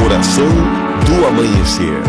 Oração do Amanhecer.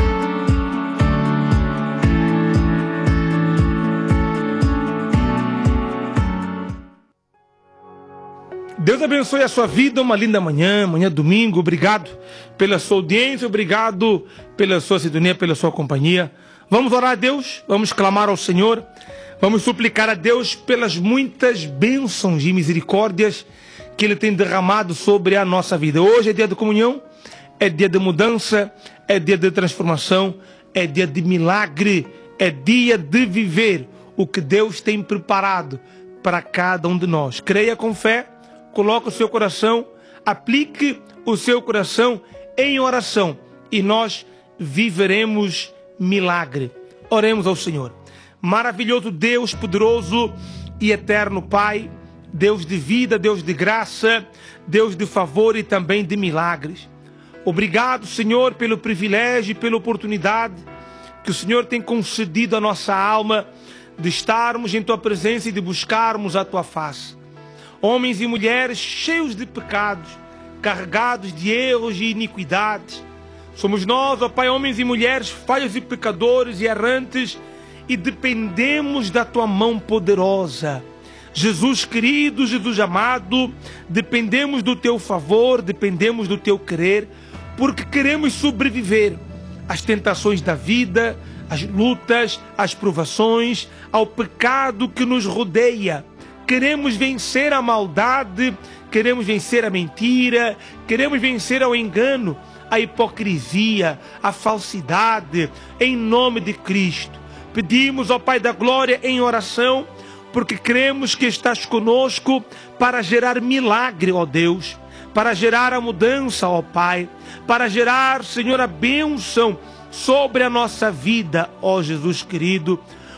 Deus abençoe a sua vida, uma linda manhã, domingo. Obrigado pela sua audiência, obrigado pela sua sintonia, pela sua companhia. Vamos orar a Deus, vamos clamar ao Senhor, vamos suplicar a Deus pelas muitas bênçãos e misericórdias que Ele tem derramado sobre a nossa vida. Hoje é dia de comunhão, é dia de mudança, é dia de transformação, é dia de milagre, é dia de viver o que Deus tem preparado para cada um de nós. Creia com fé, coloque o seu coração, aplique o seu coração em oração e nós viveremos milagre. Oremos ao Senhor. Maravilhoso Deus, poderoso e eterno Pai, Deus de vida, Deus de graça, Deus de favor e também de milagres. Obrigado, Senhor, pelo privilégio e pela oportunidade que o Senhor tem concedido à nossa alma de estarmos em Tua presença e de buscarmos a Tua face. Homens e mulheres cheios de pecados, carregados de erros e iniquidades. Somos nós, ó Pai, homens e mulheres falhos e pecadores e errantes, e dependemos da Tua mão poderosa. Jesus querido, Jesus amado, dependemos do Teu favor, dependemos do Teu querer, porque queremos sobreviver às tentações da vida, às lutas, às provações, ao pecado que nos rodeia. Queremos vencer a maldade, queremos vencer a mentira, queremos vencer ao engano, a hipocrisia, a falsidade, em nome de Cristo. Pedimos ao Pai da Glória em oração, porque cremos que estás conosco para gerar milagre, ó Deus, para gerar a mudança, ó Pai, para gerar, Senhor, a bênção sobre a nossa vida, ó Jesus querido.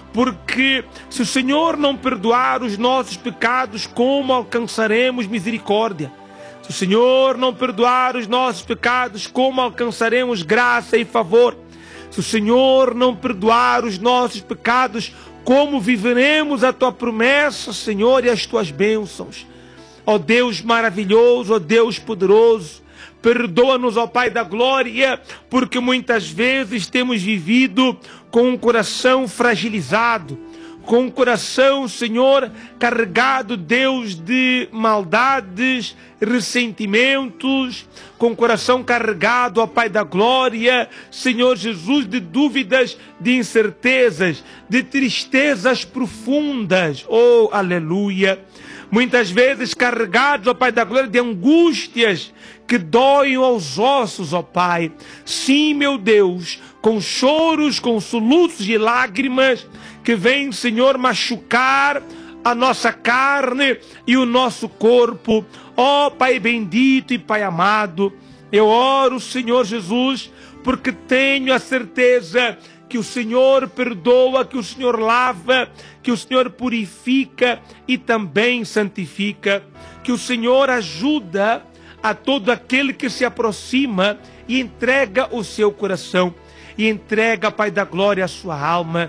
Porque se o Senhor não perdoar os nossos pecados, como alcançaremos misericórdia? Se o Senhor não perdoar os nossos pecados, como alcançaremos graça e favor? Se o Senhor não perdoar os nossos pecados, como viveremos a Tua promessa, Senhor, e as Tuas bênçãos? Ó Deus maravilhoso, ó Deus poderoso, perdoa-nos, ó Pai da Glória, porque muitas vezes temos vivido com um coração fragilizado, com um coração, Senhor, carregado, Deus, de maldades, ressentimentos, com o coração carregado, ó Pai da Glória, Senhor Jesus, de dúvidas, de incertezas, de tristezas profundas, oh, aleluia. Muitas vezes carregados, ó Pai da Glória, de angústias que doem aos ossos, ó Pai. Sim, meu Deus, com choros, com soluços e lágrimas que vêm, Senhor, machucar a nossa carne e o nosso corpo. Ó Pai bendito e Pai amado, eu oro, Senhor Jesus, porque tenho a certeza que o Senhor perdoa, que o Senhor lava, que o Senhor purifica e também santifica, que o Senhor ajuda a todo aquele que se aproxima e entrega o seu coração, e entrega, Pai da Glória, a sua alma.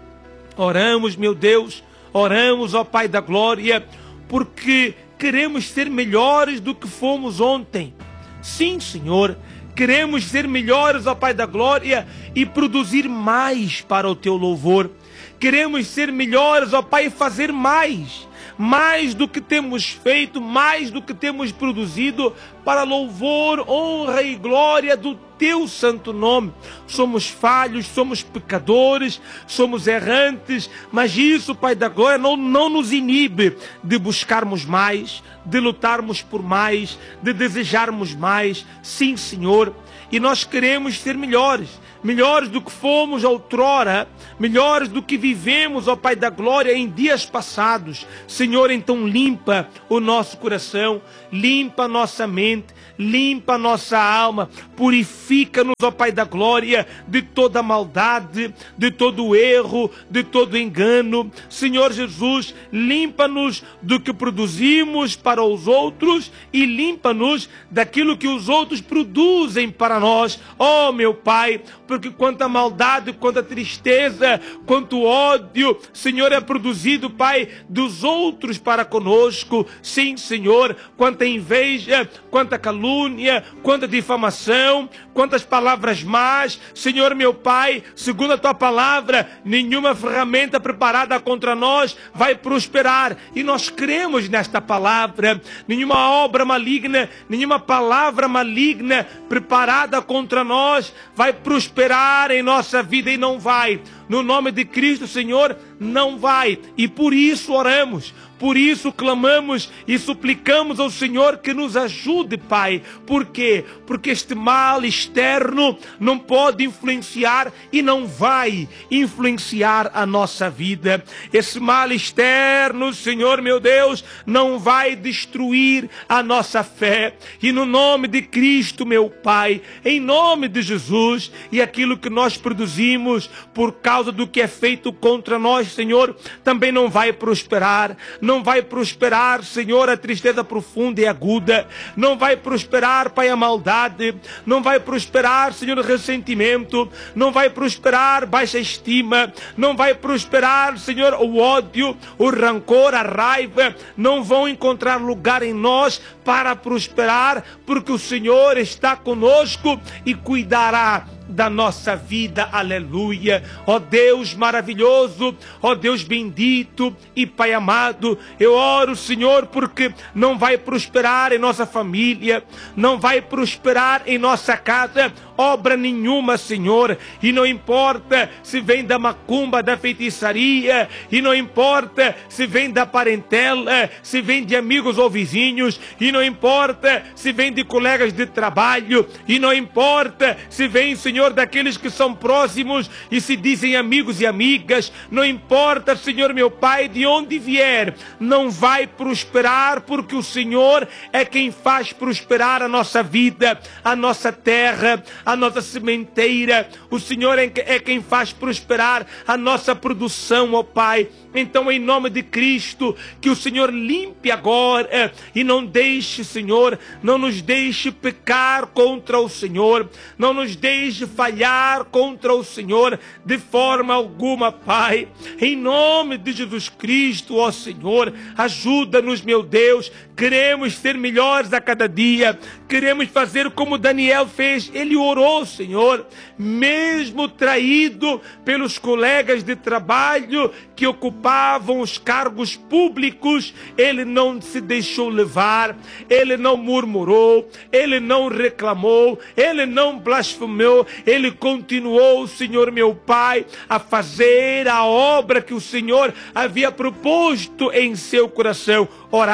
Oramos, meu Deus, oramos, ó Pai da Glória, porque queremos ser melhores do que fomos ontem. Sim, Senhor, queremos ser melhores, ó Pai da Glória, e produzir mais para o Teu louvor. Queremos ser melhores, ó Pai, e fazer mais do que temos feito, mais do que temos produzido, para louvor, honra e glória do Teu santo nome. Somos falhos, somos pecadores, somos errantes, mas isso, Pai da Glória, não nos inibe de buscarmos mais, de lutarmos por mais, de desejarmos mais. Sim, Senhor, e nós queremos ser melhores do que fomos outrora, melhores do que vivemos, ó Pai da Glória, em dias passados. Senhor, então limpa o nosso coração, limpa a nossa mente, limpa a nossa alma, purifica-nos, ó Pai da Glória, de toda maldade, de todo erro, de todo engano. Senhor Jesus, limpa-nos do que produzimos para os outros e limpa-nos daquilo que os outros produzem para nós. Ó meu Pai, porque quanta maldade, quanta tristeza, quanto ódio, Senhor, é produzido, Pai, dos outros para conosco. Sim, Senhor, quanta inveja, quanta calúnia, calúnia, quanta difamação, quantas palavras más. Senhor meu Pai, segundo a tua palavra, nenhuma ferramenta preparada contra nós vai prosperar. E nós cremos nesta palavra. Nenhuma obra maligna, nenhuma palavra maligna preparada contra nós vai prosperar em nossa vida, e não vai. No nome de Cristo, Senhor, não vai. E por isso oramos, por isso clamamos e suplicamos ao Senhor que nos ajude, Pai. Por quê? Porque este mal externo não pode influenciar e não vai influenciar a nossa vida. Esse mal externo, Senhor meu Deus, não vai destruir a nossa fé. E no nome de Cristo, meu Pai, em nome de Jesus, e aquilo que nós produzimos por causa do que é feito contra nós, Senhor, também não vai prosperar. Não vai prosperar, Senhor, a tristeza profunda e aguda. Não vai prosperar, Pai, a maldade. Não vai prosperar, Senhor, o ressentimento. Não vai prosperar baixa estima. Não vai prosperar, Senhor, o ódio, o rancor, a raiva. Não vão encontrar lugar em nós para prosperar, porque o Senhor está conosco e cuidará da nossa vida, aleluia. Ó Deus maravilhoso, ó Deus bendito e Pai amado, eu oro, Senhor, porque não vai prosperar em nossa família, não vai prosperar em nossa casa obra nenhuma, Senhor, e não importa se vem da macumba, da feitiçaria, e não importa se vem da parentela, se vem de amigos ou vizinhos, e não importa se vem de colegas de trabalho, e não importa se vem, Senhor, daqueles que são próximos e se dizem amigos e amigas, não importa, Senhor meu Pai, de onde vier, não vai prosperar, porque o Senhor é quem faz prosperar a nossa vida, a nossa terra, a nossa sementeira. O Senhor é quem faz prosperar a nossa produção, ó Pai. Então, em nome de Cristo, que o Senhor limpe agora e não deixe, Senhor, não nos deixe pecar contra o Senhor, não nos deixe falhar contra o Senhor de forma alguma, Pai. Em nome de Jesus Cristo, ó Senhor, ajuda-nos, meu Deus. Queremos ser melhores a cada dia, queremos fazer como Daniel fez. Ele orou, Senhor, mesmo traído pelos colegas de trabalho que ocupavam os cargos públicos, ele não se deixou levar, ele não murmurou, ele não reclamou, ele não blasfemou, ele continuou, Senhor meu Pai, a fazer a obra que o Senhor havia proposto em seu coração.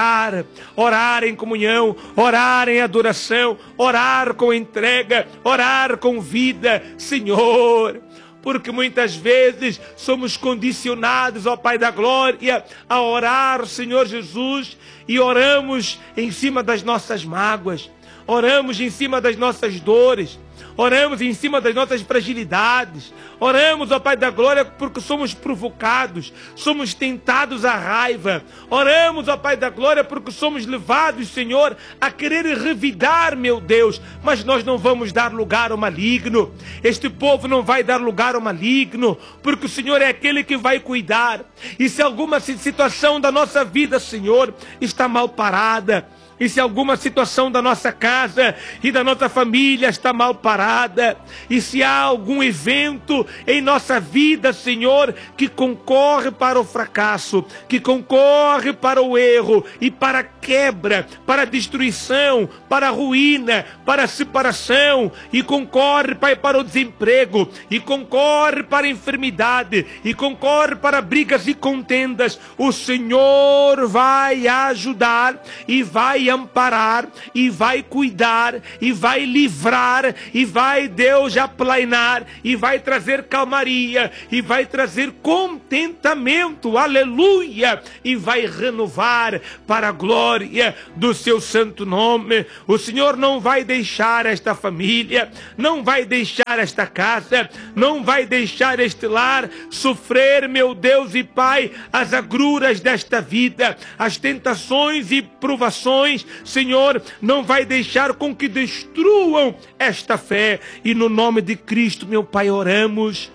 Orar em comunhão, orar em adoração, orar com entrega, orar com vida, Senhor. Porque muitas vezes somos condicionados, ó Pai da Glória, a orar, Senhor Jesus, e oramos em cima das nossas mágoas, oramos em cima das nossas dores, oramos em cima das nossas fragilidades, oramos, ó Pai da Glória, porque somos provocados, somos tentados à raiva, oramos, ó Pai da Glória, porque somos levados, Senhor, a querer revidar, meu Deus, mas nós não vamos dar lugar ao maligno. Este povo não vai dar lugar ao maligno, porque o Senhor é aquele que vai cuidar. E se alguma situação da nossa vida, Senhor, está mal parada, e se alguma situação da nossa casa e da nossa família está mal parada, e se há algum evento em nossa vida, Senhor, que concorre para o fracasso, que concorre para o erro e para a quebra, para a destruição, para a ruína, para a separação, e concorre, Pai, para o desemprego, e concorre para a enfermidade, e concorre para brigas e contendas, o Senhor vai ajudar e vai amparar e vai cuidar e vai livrar e vai, Deus, aplainar e vai trazer calmaria e vai trazer contentamento, aleluia, e vai renovar para a glória do seu santo nome. O Senhor não vai deixar esta família, não vai deixar esta casa, não vai deixar este lar sofrer, meu Deus e Pai, as agruras desta vida, as tentações e provações. Senhor, não vai deixar com que destruam esta fé. E no nome de Cristo, meu Pai, oramos,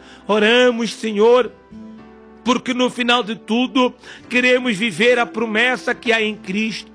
Senhor, porque no final de tudo queremos viver a promessa que há em Cristo.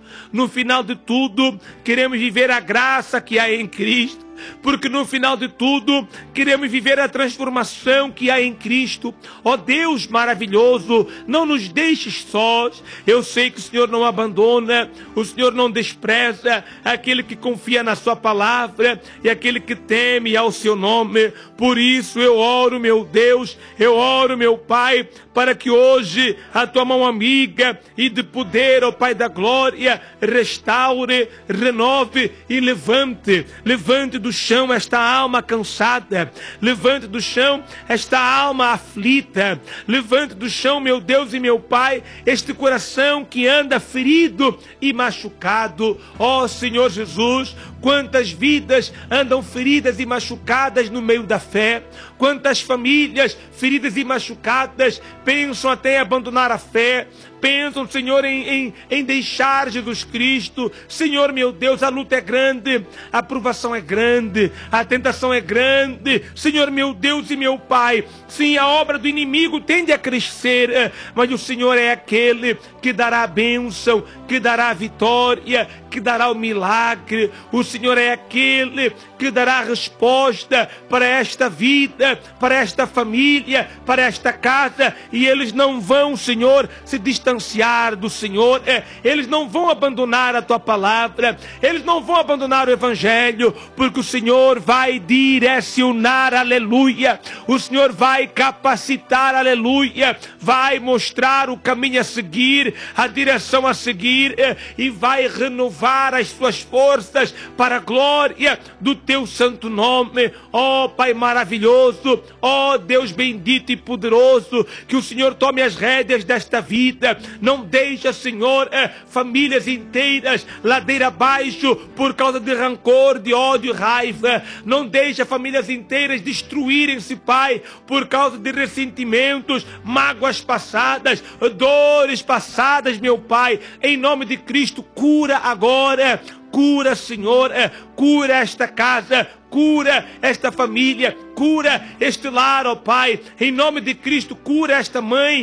No final de tudo, queremos viver a graça que há em Cristo. Porque no final de tudo, queremos viver a transformação que há em Cristo. Ó Deus maravilhoso, não nos deixes sós. Eu sei que o Senhor não abandona, o Senhor não despreza aquele que confia na sua palavra e aquele que teme ao seu nome. Por isso eu oro, meu Deus, eu oro, meu Pai, para que hoje a tua mão amiga e de poder, ó Pai da glória, restaure, renove e levante do chão esta alma cansada, levante do chão esta alma aflita, levante do chão, meu Deus e meu Pai, este coração que anda ferido e machucado. Ó Senhor Jesus, quantas vidas andam feridas e machucadas no meio da fé, quantas famílias feridas e machucadas pensam até em abandonar a fé, pensam, Senhor, em deixar Jesus Cristo. Senhor, meu Deus, a luta é grande, a provação é grande, a tentação é grande. Senhor, meu Deus e meu Pai, sim, a obra do inimigo tende a crescer, mas o Senhor é aquele que dará a bênção, que dará a vitória, que dará o milagre. O Senhor é aquele que dará a resposta para esta vida, para esta família, para esta casa. E eles não vão, Senhor, se distanciar do Senhor. Eles não vão abandonar a tua palavra. Eles não vão abandonar o Evangelho, porque o Senhor vai direcionar, aleluia. O Senhor vai capacitar, aleluia. Vai mostrar o caminho a seguir, a direção a seguir, e vai renovar as suas forças para a glória do teu santo nome. Ó Pai maravilhoso, ó Deus bendito e poderoso, que o Senhor tome as rédeas desta vida. Não deixa, Senhor, famílias inteiras ladeira abaixo por causa de rancor, de ódio e raiva. Não deixa famílias inteiras destruírem-se, Pai, por causa de ressentimentos, mágoas passadas, dores passadas, meu Pai. Em nome de Cristo, cura agora. Cura, Senhor, cura esta casa, cura esta família, cura este lar, ó Pai. Em nome de Cristo, cura esta mãe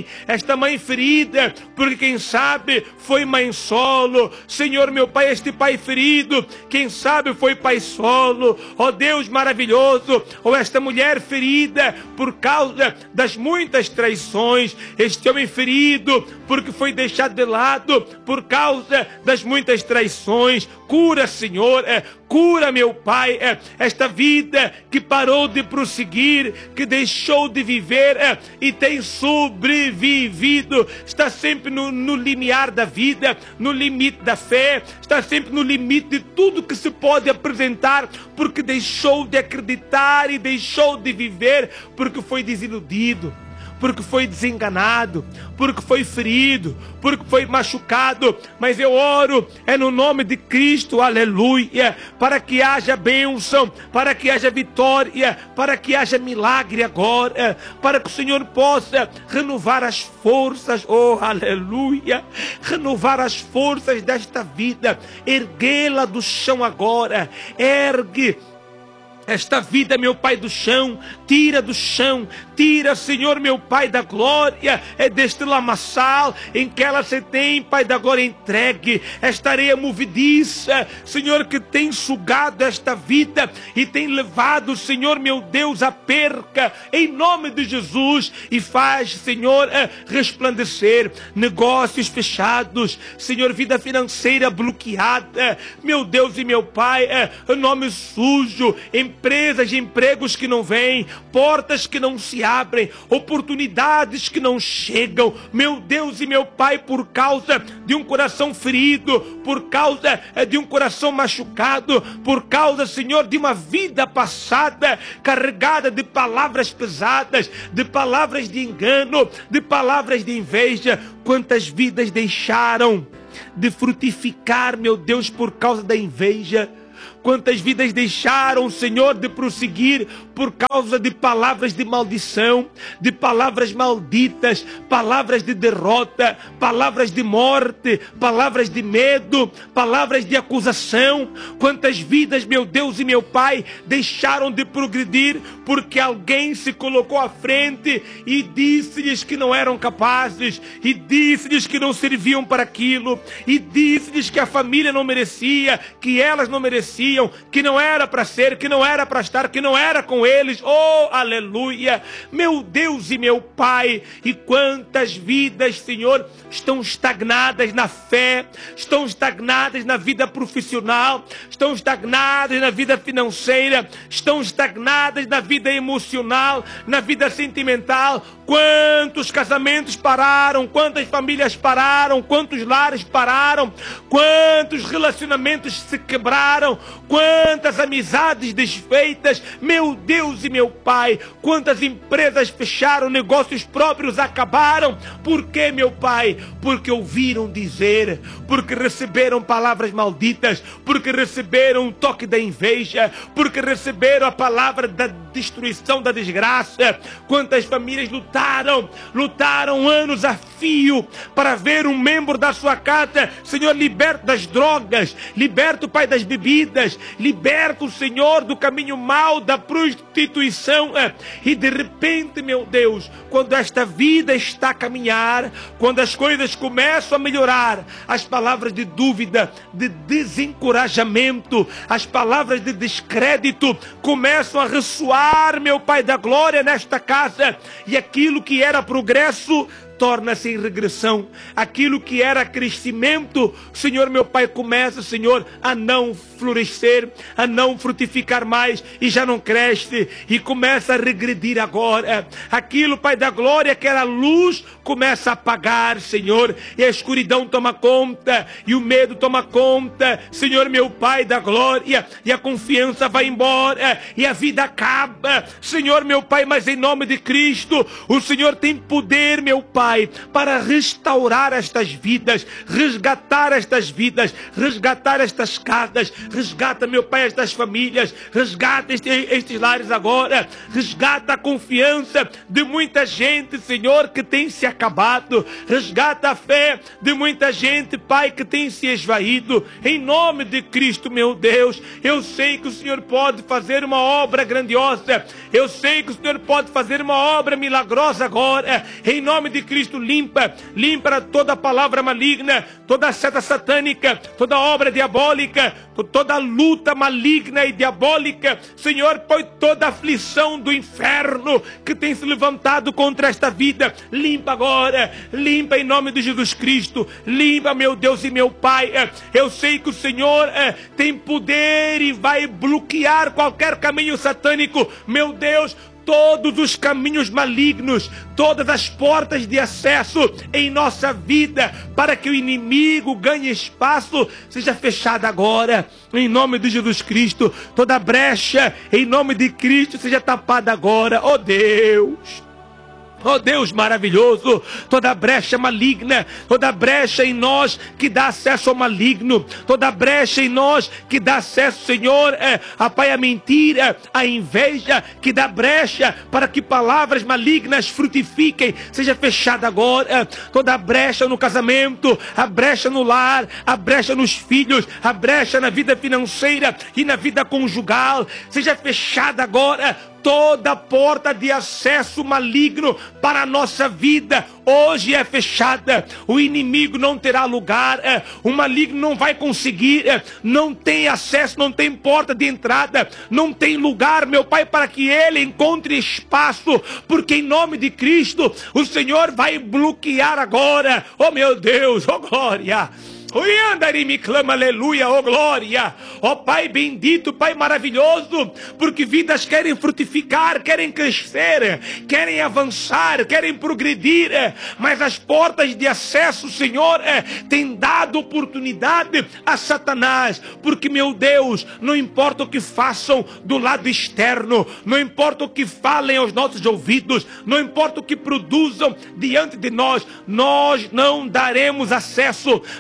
ferida, porque quem sabe foi mãe solo. Senhor, meu Pai, este pai ferido, quem sabe foi pai solo. Ó Deus maravilhoso, ou esta mulher ferida por causa das muitas traições, este homem ferido porque foi deixado de lado por causa das muitas traições. Cura, Senhor, cura, meu Pai, esta vida que parou de prosseguir, que deixou de viver e tem sobrevivido, está sempre no limiar da vida, no limite da fé, está sempre no limite de tudo que se pode apresentar, porque deixou de acreditar e deixou de viver, porque foi desiludido, porque foi desenganado, porque foi ferido, porque foi machucado. Mas eu oro, no nome de Cristo, aleluia, para que haja bênção, para que haja vitória, para que haja milagre agora, para que o Senhor possa renovar as forças, oh aleluia, renovar as forças desta vida, erguê-la do chão agora. Ergue esta vida, meu Pai, do chão, tira do chão, tira, Senhor, meu Pai da glória, deste lamaçal em que ela se tem, Pai da glória, entregue esta areia movediça, Senhor, que tem sugado esta vida e tem levado, Senhor, meu Deus, à perca, em nome de Jesus, e faz, Senhor, resplandecer negócios fechados, Senhor, vida financeira bloqueada, meu Deus e meu Pai, nome sujo, empresas e empregos que não vêm, portas que não se abrem, oportunidades que não chegam, meu Deus e meu Pai, por causa de um coração ferido, por causa de um coração machucado, por causa, Senhor, de uma vida passada carregada de palavras pesadas, de palavras de engano, de palavras de inveja. Quantas vidas deixaram de frutificar, meu Deus, por causa da inveja? Quantas vidas deixaram, Senhor, de prosseguir por causa de palavras de maldição, de palavras malditas, palavras de derrota, palavras de morte, palavras de medo, palavras de acusação. Quantas vidas, meu Deus e meu Pai, deixaram de progredir porque alguém se colocou à frente e disse-lhes que não eram capazes, e disse-lhes que não serviam para aquilo, e disse-lhes que a família não merecia, que elas não mereciam, que não era para ser, que não era para estar, que não era com eles. Oh, aleluia! Meu Deus e meu Pai, e quantas vidas, Senhor, estão estagnadas na fé, estão estagnadas na vida profissional, estão estagnadas na vida financeira, estão estagnadas na vida emocional, na vida sentimental. Quantos casamentos pararam, quantas famílias pararam, quantos lares pararam, quantos relacionamentos se quebraram, quantas amizades desfeitas, meu Deus e meu Pai, quantas empresas fecharam, negócios próprios acabaram. Por quê, meu Pai? Porque ouviram dizer, porque receberam palavras malditas, porque receberam o toque da inveja, porque receberam a palavra da destruição, da desgraça. Quantas famílias lutaram anos a fio para ver um membro da sua casa, Senhor, liberto das drogas, liberto, Pai, das bebidas, liberto, Senhor, do caminho mau, da prostituição. E de repente, meu Deus, quando esta vida está a caminhar, quando as coisas começam a melhorar, as palavras de dúvida, de desencorajamento, as palavras de descrédito começam a ressoar, meu Pai da glória, nesta casa, e aquilo que era progresso torna-se em regressão. Aquilo que era crescimento, Senhor, meu Pai, começa, Senhor, a não florescer, a não frutificar mais, e já não cresce, e começa a regredir agora. Aquilo, Pai da glória, que era luz, começa a apagar, Senhor, e a escuridão toma conta, e o medo toma conta, Senhor, meu Pai da glória, e a confiança vai embora, e a vida acaba, Senhor, meu Pai. Mas em nome de Cristo, o Senhor tem poder, meu Pai, para restaurar estas vidas, resgatar estas vidas, resgatar estas casas, resgata, meu Pai, estas famílias, resgata estes lares agora, resgata a confiança de muita gente, Senhor, que tem se acabado, resgata a fé de muita gente, Pai, que tem se esvaído. Em nome de Cristo, meu Deus, eu sei que o Senhor pode fazer uma obra grandiosa, eu sei que o Senhor pode fazer uma obra milagrosa agora. Em nome de Cristo, limpa toda palavra maligna, toda seta satânica, toda obra diabólica, toda luta maligna e diabólica, Senhor, põe toda aflição do inferno que tem se levantado contra esta vida, limpa agora, limpa em nome de Jesus Cristo, limpa, meu Deus e meu Pai. Eu sei que o Senhor tem poder e vai bloquear qualquer caminho satânico, meu Deus, todos os caminhos malignos, todas as portas de acesso em nossa vida, para que o inimigo ganhe espaço, seja fechada agora, em nome de Jesus Cristo. Toda brecha, em nome de Cristo, seja tapada agora, ó Deus. Oh Deus maravilhoso, toda brecha maligna, toda brecha em nós que dá acesso ao maligno, toda brecha em nós que dá acesso, Senhor, a Pai, a mentira, a inveja, que dá brecha para que palavras malignas frutifiquem, seja fechada agora. Toda brecha no casamento, a brecha no lar, a brecha nos filhos, a brecha na vida financeira e na vida conjugal, seja fechada agora. Toda porta de acesso maligno para a nossa vida hoje é fechada. O inimigo não terá lugar, o maligno não vai conseguir, não tem acesso, não tem porta de entrada, não tem lugar, meu Pai, para que ele encontre espaço, porque em nome de Cristo o Senhor vai bloquear agora. Oh meu Deus, oh glória. Me clama, aleluia, oh glória, ó Pai bendito, Pai maravilhoso, porque vidas querem frutificar, querem crescer, querem avançar, querem progredir, mas as portas de acesso, Senhor, têm dado oportunidade a Satanás, porque, meu Deus, não importa o que façam do lado externo, não importa o que falem aos nossos ouvidos, não importa o que produzam diante de nós, nós não daremos acesso, não daremos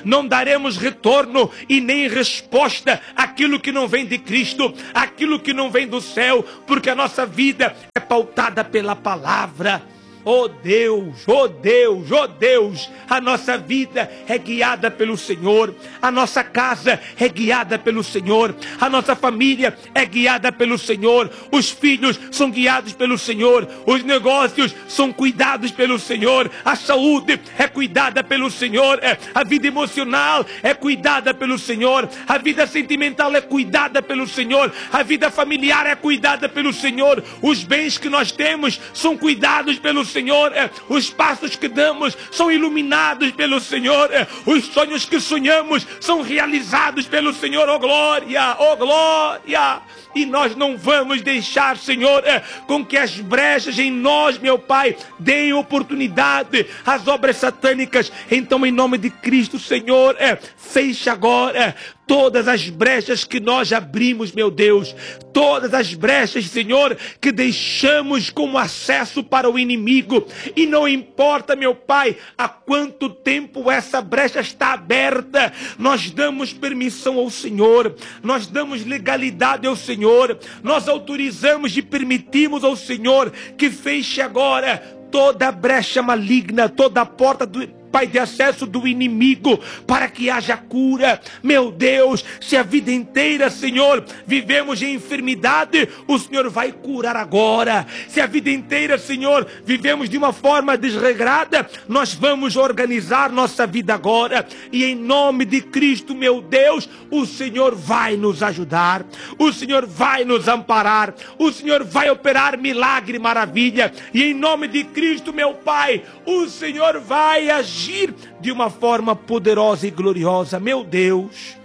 daremos retorno e nem resposta àquilo que não vem de Cristo, aquilo que não vem do céu, porque a nossa vida é pautada pela palavra. Oh Deus, oh Deus, oh Deus, a nossa vida é guiada pelo Senhor, a nossa casa é guiada pelo Senhor, a nossa família é guiada pelo Senhor, os filhos são guiados pelo Senhor, os negócios são cuidados pelo Senhor, a saúde é cuidada pelo Senhor, a vida emocional é cuidada pelo Senhor, a vida sentimental é cuidada pelo Senhor, a vida familiar é cuidada pelo Senhor, os bens que nós temos são cuidados pelo Senhor, os passos que damos são iluminados pelo Senhor, os sonhos que sonhamos são realizados pelo Senhor. Oh glória, oh glória! E nós não vamos deixar, Senhor, com que as brechas em nós, meu Pai, deem oportunidade às obras satânicas. Então, em nome de Cristo, Senhor, feche agora todas as brechas que nós abrimos, meu Deus, todas as brechas, Senhor, que deixamos como acesso para o inimigo, e não importa, meu Pai, há quanto tempo essa brecha está aberta, nós damos permissão ao Senhor, nós damos legalidade ao Senhor, nós autorizamos e permitimos ao Senhor que feche agora toda brecha maligna, toda a porta do Pai, de acesso do inimigo, para que haja cura. Meu Deus, se a vida inteira, Senhor, vivemos em enfermidade, o Senhor vai curar agora. Se a vida inteira, Senhor, vivemos de uma forma desregrada, nós vamos organizar nossa vida agora, e em nome de Cristo, meu Deus, o Senhor vai nos ajudar, o Senhor vai nos amparar, o Senhor vai operar milagre, maravilha, e em nome de Cristo, meu Pai, o Senhor vai agir de uma forma poderosa e gloriosa. Meu Deus,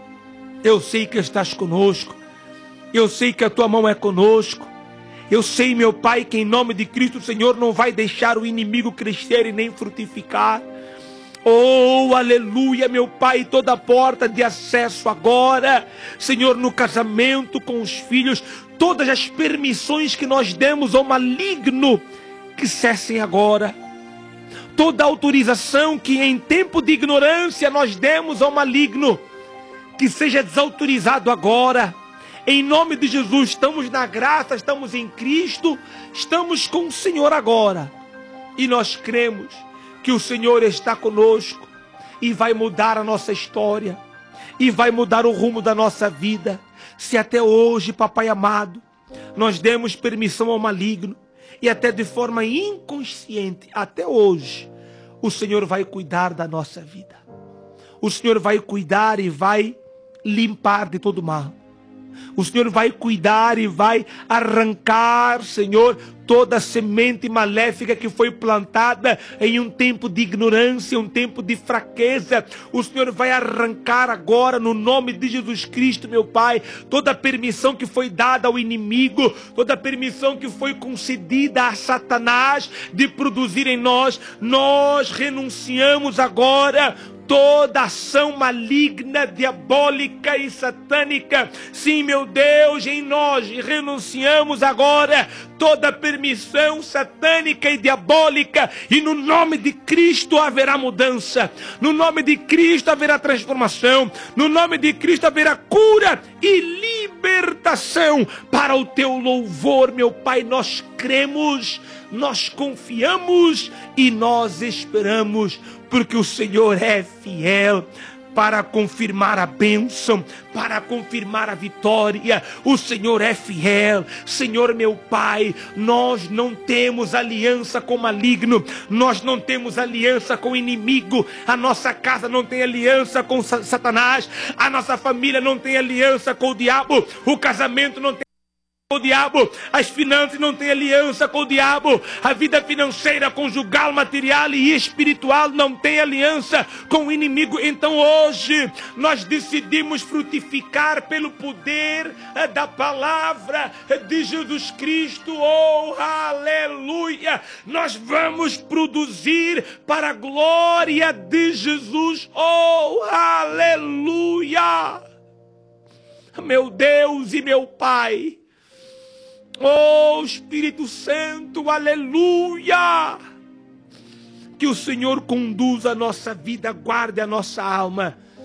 eu sei que estás conosco, eu sei que a tua mão é conosco, eu sei, meu Pai, que em nome de Cristo o Senhor não vai deixar o inimigo crescer e nem frutificar. Oh, aleluia, meu Pai, toda porta de acesso agora, Senhor, no casamento, com os filhos, todas as permissões que nós demos ao maligno, que cessem agora. Toda autorização que em tempo de ignorância nós demos ao maligno, que seja desautorizado agora. Em nome de Jesus, estamos na graça, estamos em Cristo, estamos com o Senhor agora. E nós cremos que o Senhor está conosco e vai mudar a nossa história, e vai mudar o rumo da nossa vida. Se até hoje, papai amado, nós demos permissão ao maligno, e até de forma inconsciente, até hoje, o Senhor vai cuidar da nossa vida. O Senhor vai cuidar e vai limpar de todo mal. O Senhor vai cuidar e vai arrancar, Senhor, toda a semente maléfica que foi plantada em um tempo de ignorância, um tempo de fraqueza. O Senhor vai arrancar agora, no nome de Jesus Cristo, meu Pai, toda a permissão que foi dada ao inimigo, toda a permissão que foi concedida a Satanás de produzir em nós. Nós renunciamos agora toda ação maligna, diabólica e satânica. Sim, meu Deus, em nós renunciamos agora toda permissão satânica e diabólica, e no nome de Cristo haverá mudança, no nome de Cristo haverá transformação, no nome de Cristo haverá cura e libertação para o teu louvor, meu Pai. Nós cremos, nós confiamos e nós esperamos, porque o Senhor é fiel para confirmar a bênção, para confirmar a vitória. O Senhor é fiel. Senhor, meu Pai, nós não temos aliança com o maligno, nós não temos aliança com o inimigo, a nossa casa não tem aliança com Satanás, a nossa família não tem aliança com o diabo, o casamento não tem o diabo, as finanças não têm aliança com o diabo, a vida financeira, conjugal, material e espiritual não tem aliança com o inimigo. Então hoje nós decidimos frutificar pelo poder da palavra de Jesus Cristo. Oh, aleluia! Nós vamos produzir para a glória de Jesus. Oh, aleluia! Meu Deus e meu Pai, oh Espírito Santo, aleluia! Que o Senhor conduza a nossa vida, guarde a nossa alma,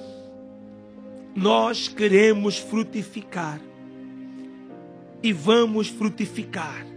Nós queremos frutificar. E vamos frutificar.